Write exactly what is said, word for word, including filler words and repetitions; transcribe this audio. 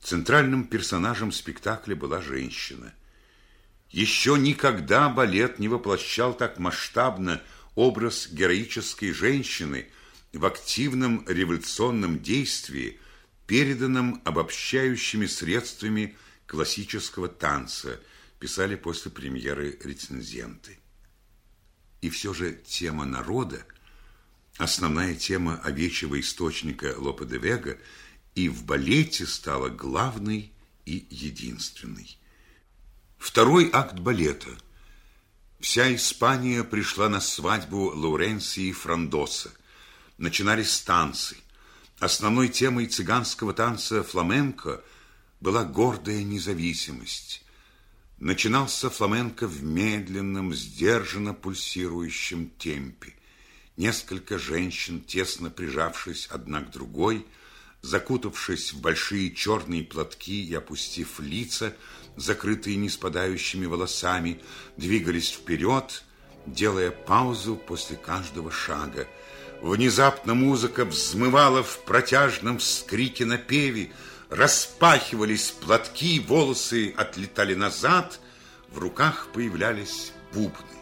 Центральным персонажем спектакля была женщина. Еще никогда балет не воплощал так масштабно образ героической женщины в активном революционном действии, переданном обобщающими средствами классического танца, писали после премьеры рецензенты. И все же тема народа, основная тема овечьего источника Лопе де Вега, и в балете стала главной и единственной. Второй акт балета. Вся Испания пришла на свадьбу Лауренции Франдоса. Начинались танцы. Основной темой цыганского танца фламенко была гордая независимость. Начинался фламенко в медленном, сдержанно пульсирующем темпе. Несколько женщин, тесно прижавшись одна к другой, закутавшись в большие черные платки и опустив лица, закрытые неспадающими волосами, двигались вперед, делая паузу после каждого шага. Внезапно музыка взмывала в протяжном вскрике напеве, распахивались платки, волосы отлетали назад, в руках появлялись бубны.